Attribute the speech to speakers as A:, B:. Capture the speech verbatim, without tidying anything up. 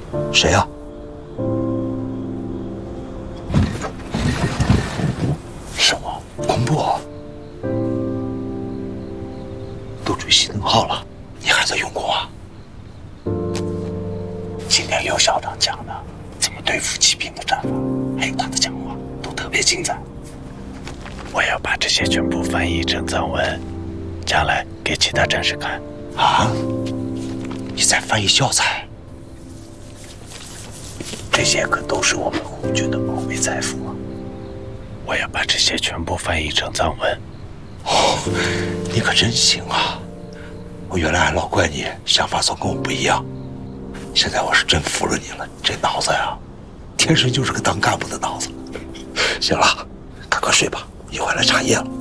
A: 谁呀？什么？公布？都追熄灯号了，你还在用功啊？今天刘校长讲的怎么对付骑兵的战法，还有他的讲话都特别精彩。我要把这些全部翻译成藏文，将来给其他战士看。啊？你在翻译教材？这些可都是我们胡军的宝贝财富啊！我要把这些全部翻译成藏文。哦，你可真行啊！我原来还老怪你想法总跟我不一样，现在我是真服了你了。这脑子呀，天生就是个当干部的脑子。行了，赶快睡吧，一会儿来茶叶了。